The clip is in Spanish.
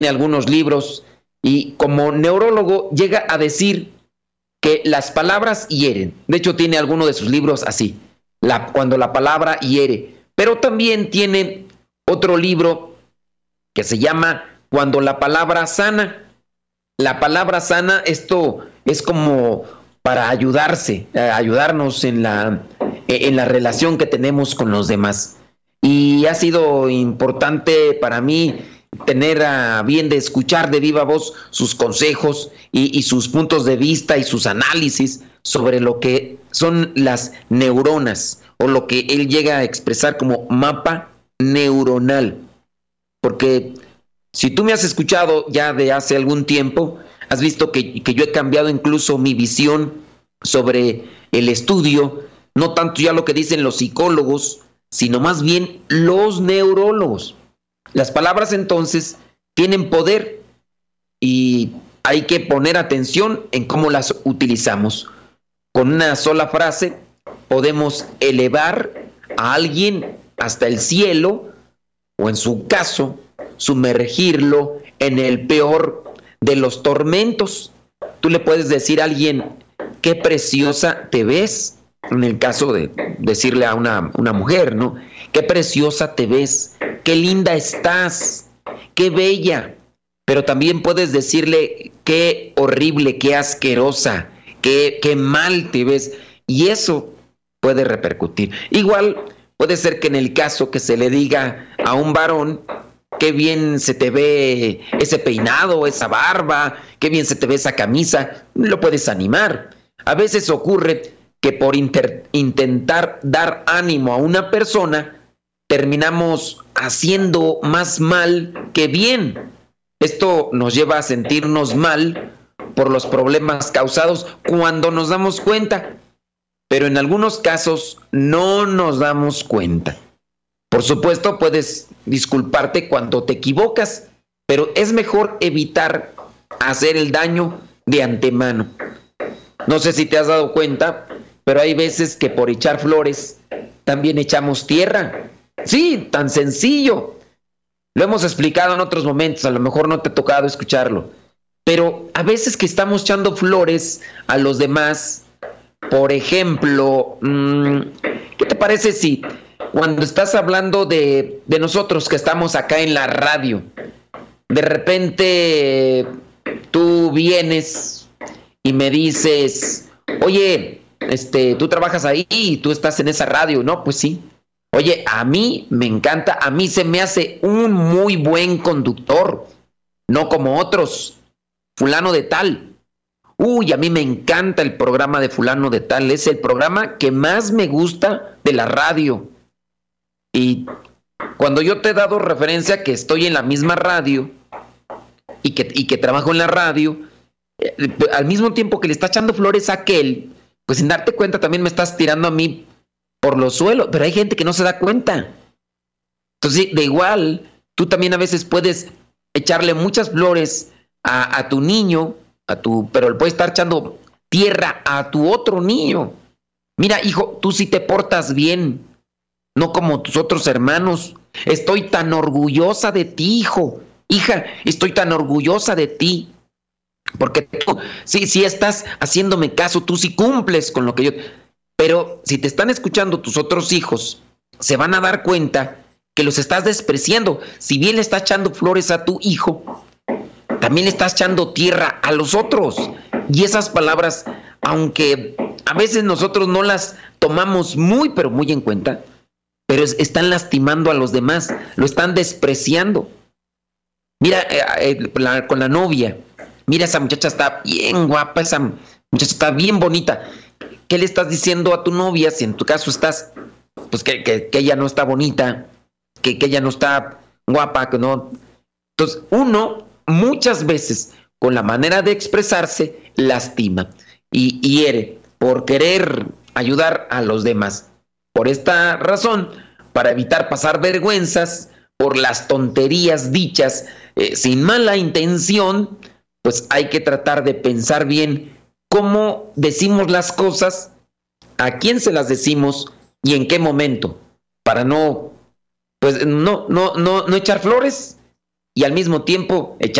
algunos libros y como neurólogo llega a decir que las palabras hieren. De hecho, tiene alguno de sus libros así, cuando la palabra hiere. Pero también tiene otro libro que se llama Cuando la palabra sana. La palabra sana, esto es como para ayudarnos en la relación que tenemos con los demás. Y ha sido importante para mí tener a bien de escuchar de viva voz sus consejos y sus puntos de vista y sus análisis sobre lo que son las neuronas o lo que él llega a expresar como mapa neuronal. Porque si tú me has escuchado ya de hace algún tiempo, has visto que yo he cambiado incluso mi visión sobre el estudio, no tanto ya lo que dicen los psicólogos, sino más bien los neurólogos. Las palabras entonces tienen poder y hay que poner atención en cómo las utilizamos. Con una sola frase podemos elevar a alguien hasta el cielo o en su caso sumergirlo en el peor de los tormentos. Tú le puedes decir a alguien, qué preciosa te ves, en el caso de decirle a una mujer, ¿no? Qué preciosa te ves, qué linda estás, qué bella. Pero también puedes decirle, qué horrible, qué asquerosa, qué mal te ves. Y eso puede repercutir. Igual puede ser que en el caso que se le diga a un varón, qué bien se te ve ese peinado, esa barba, qué bien se te ve esa camisa, lo puedes animar. A veces ocurre que por intentar dar ánimo a una persona, terminamos haciendo más mal que bien. Esto nos lleva a sentirnos mal por los problemas causados cuando nos damos cuenta, pero en algunos casos no nos damos cuenta. Por supuesto, puedes disculparte cuando te equivocas, pero es mejor evitar hacer el daño de antemano. No sé si te has dado cuenta, pero hay veces que por echar flores también echamos tierra. Sí, tan sencillo. Lo hemos explicado en otros momentos, a lo mejor no te ha tocado escucharlo. Pero a veces que estamos echando flores a los demás, por ejemplo, ¿qué te parece si cuando estás hablando de nosotros que estamos acá en la radio, de repente tú vienes y me dices, oye, tú trabajas ahí y tú estás en esa radio? No, pues sí. Oye, a mí me encanta, a mí se me hace un muy buen conductor, no como otros, fulano de tal. Uy, a mí me encanta el programa de fulano de tal, es el programa que más me gusta de la radio. Y cuando yo te he dado referencia que estoy en la misma radio y que trabajo en la radio, al mismo tiempo que le está echando flores a aquel, pues sin darte cuenta también me estás tirando a mí por los suelos, pero hay gente que no se da cuenta. Entonces, de igual, tú también a veces puedes echarle muchas flores a tu niño, pero le puedes estar echando tierra a tu otro niño. Mira, hijo, tú sí te portas bien, no como tus otros hermanos. Estoy tan orgullosa de ti, hijo. Hija, estoy tan orgullosa de ti. Porque tú sí estás haciéndome caso, tú sí cumples con lo que yo... Pero si te están escuchando tus otros hijos, se van a dar cuenta que los estás despreciando. Si bien le estás echando flores a tu hijo, también le estás echando tierra a los otros. Y esas palabras, aunque a veces nosotros no las tomamos pero muy en cuenta, pero están lastimando a los demás, lo están despreciando. Mira, con la novia, mira, esa muchacha está bien guapa, esa muchacha está bien bonita. ¿Qué le estás diciendo a tu novia si en tu caso estás, pues que ella no está bonita, que ella no está guapa, que no? Entonces, uno muchas veces con la manera de expresarse lastima y hiere por querer ayudar a los demás. Por esta razón, para evitar pasar vergüenzas por las tonterías dichas sin mala intención, pues hay que tratar de pensar bien cómo decimos las cosas, a quién se las decimos y en qué momento, para no echar flores y al mismo tiempo